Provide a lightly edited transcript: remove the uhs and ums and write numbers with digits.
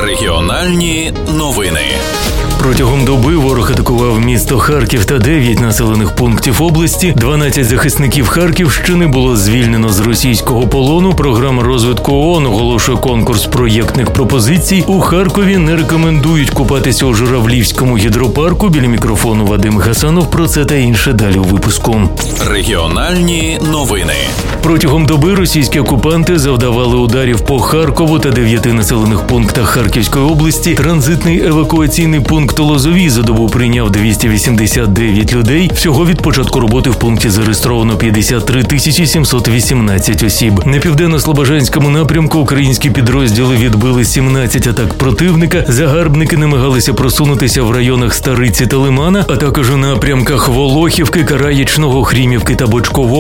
Регіональні новини. Протягом доби ворог атакував місто Харків та 9 населених пунктів області. 12 захисників Харківщини було звільнено з російського полону. Програма розвитку ООН оголошує конкурс проєктних пропозицій. У Харкові не рекомендують купатися у Журавлівському гідропарку. Біля мікрофону Вадим Гасанов. Про це та інше далі у випуску. Регіональні новини. Протягом доби російські окупанти завдавали ударів по Харкову та 9 населених пунктах Харківської області. Транзитний евакуаційний пункт Лозові за добу прийняв 289 людей. Всього від початку роботи в пункті зареєстровано 53 718 осіб. На південно-слобожанському напрямку українські підрозділи відбили 17 атак противника. Загарбники намагалися просунутися в районах Стариці та Лимана, а також у напрямках Волохівки, Караєчного, Хрімівки та Бочкового.